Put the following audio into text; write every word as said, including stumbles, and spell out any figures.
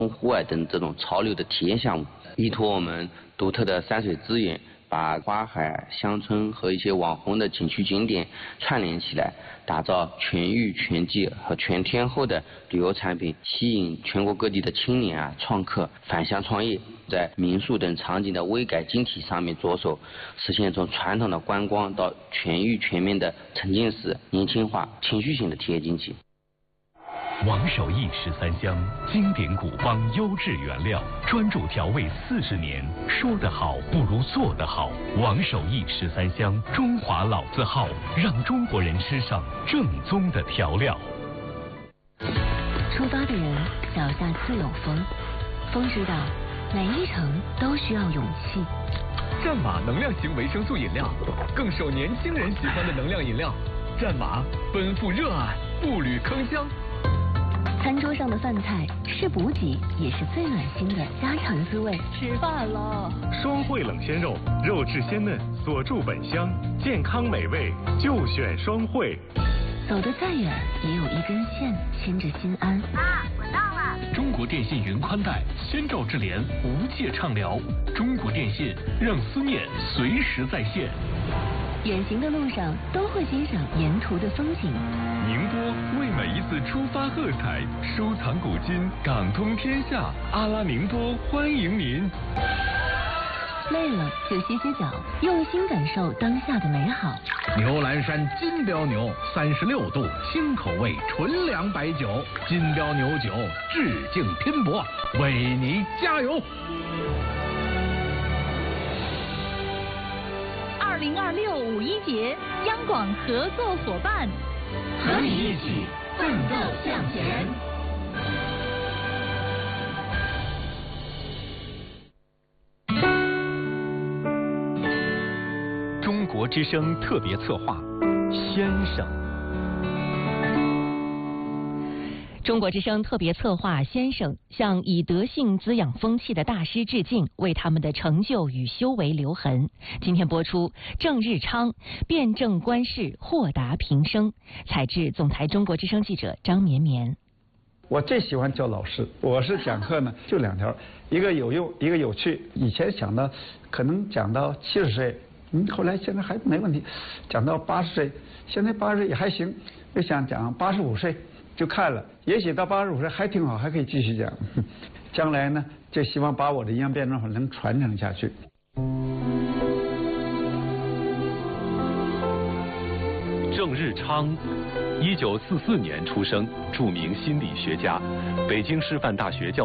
户外等这种潮流的体验项目，依托我们独特的山水资源，把花海、乡村和一些网红的景区景点串联起来，打造全域、全季和全天候的旅游产品，吸引全国各地的青年啊、创客返乡创业，在民宿等场景的微改晶体上面着手，实现从传统的观光到全域全面的沉浸式、年轻化、情绪性的体验经济。 王守义十三香，经典古方优质原料，专注调味四十年。说得好不如做得好。王守义十三香，中华老字号，让中国人吃上正宗的调料。 出发的人脚下自有风，风知道每一程都需要勇气。 战马能量型维生素饮料，更受年轻人喜欢的能量饮料。战马奔赴热爱，步履铿锵。 餐桌上的饭菜是补给，也是最暖心的家常滋味。 吃饭了， 双汇冷鲜肉，肉质鲜嫩，锁住本香，健康美味就选双汇。 走得再远，也有一根线牵着心安。 妈，我到了。 中国电信云宽带，先兆智联无界畅聊。中国电信让思念随时在线。 远行的路上都会欣赏沿途的风景。 宁波为每一次出发喝彩，收藏古今，港通天下。阿拉宁波欢迎您。 累了就歇歇脚，用心感受当下的美好。 牛栏山金标牛，三十六度，新口味纯粮白酒。金标牛酒致敬拼搏，为你加油！ 二零二六五一节，央广合作伙伴， 和你一起奋斗向前。 中国之声特别策划，先生。 中国之声特别策划先生向以德性滋养风气的大师致敬，为他们的成就与修为留痕。今天播出郑日昌辩证观世，豁达平生。采制总台中国之声记者张绵绵。 我最喜欢教老师，我是讲课呢就两条，一个有用，一个有趣。以前想到可能讲到七十岁，嗯，后来现在还没问题，讲到八十岁，现在八十岁也还行，又想讲八十五岁。就看了，也许到八十五岁还挺好，还可以继续讲。将来呢，就希望把我的营养辩证法能传承下去。 郑日昌，一九四四年出生，著名心理学家，北京师范大学教。